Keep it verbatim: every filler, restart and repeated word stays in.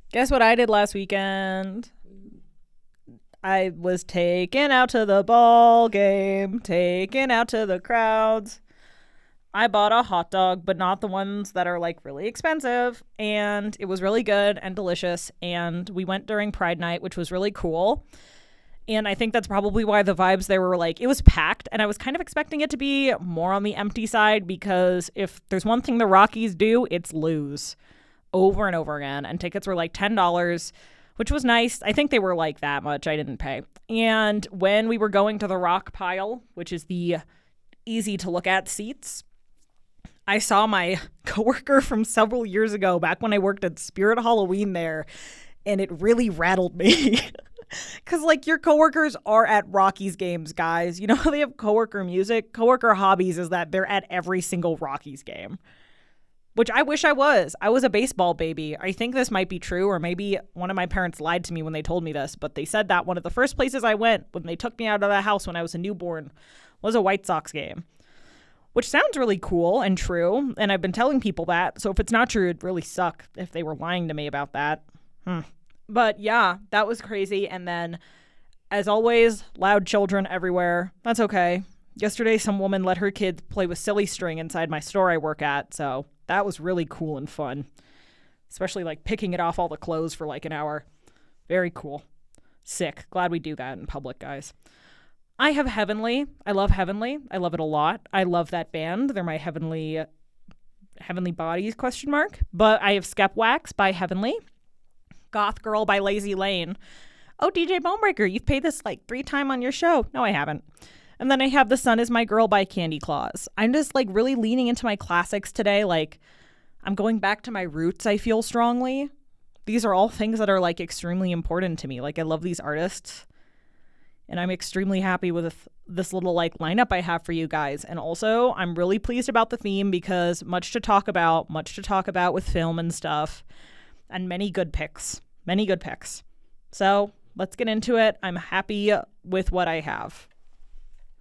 Guess what I did last weekend? I was taken out to the ball game, taken out to the crowds. I bought a hot dog, but not the ones that are like really expensive. And it was really good and delicious. And we went during Pride Night, which was really cool. And I think that's probably why the vibes there were like, it was packed. And I was kind of expecting it to be more on the empty side because if there's one thing the Rockies do, it's lose over and over again. And tickets were like ten dollars, which was nice. I think they were like that much. I didn't pay. And when we were going to the rock pile, which is the easy to look at seats, I saw my coworker from several years ago back when I worked at Spirit Halloween there, and it really rattled me. Because, like, your coworkers are at Rockies games, guys. You know how they have coworker music? Coworker hobbies is that they're at every single Rockies game, which I wish I was. I was a baseball baby. I think this might be true, or maybe one of my parents lied to me when they told me this, but they said that one of the first places I went when they took me out of the house when I was a newborn was a White Sox game, which sounds really cool and true, and I've been telling people that, so if it's not true, it'd really suck if they were lying to me about that. Hmm. But yeah, that was crazy, and then, as always, loud children everywhere. That's okay. Yesterday, some woman let her kids play with silly string inside my store I work at, so that was really cool and fun. Especially, like, picking it off all the clothes for, like, an hour. Very cool. Sick. Glad we do that in public, guys. I have Heavenly. I love Heavenly. I love it a lot. I love that band. They're my heavenly heavenly bodies, question mark. But I have Skepwax by Heavenly. Goth Girl by Lazy Lane. Oh, D J Bonebreaker, you've paid this like three times on your show. No, I haven't. And then I have The Sun Is My Girl by Candy Claus. I'm just like really leaning into my classics today. Like I'm going back to my roots, I feel strongly. These are all things that are like extremely important to me. Like I love these artists. And I'm extremely happy with this little like lineup I have for you guys. And also, I'm really pleased about the theme because much to talk about, much to talk about with film and stuff, and many good picks, many good picks. So let's get into it. I'm happy with what I have.